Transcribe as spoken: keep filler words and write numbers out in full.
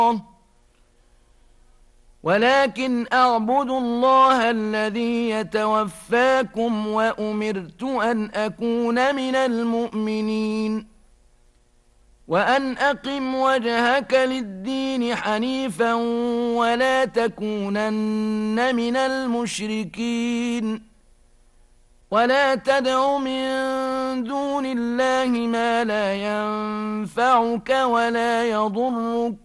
ولكن أعبدوا الله الذي يتوفاكم وأمرت أن أكون من المؤمنين وأن أقم وجهك للدين حنيفا ولا تكونن من المشركين ولا تدع من دون الله ما لا ينفعك ولا يضرك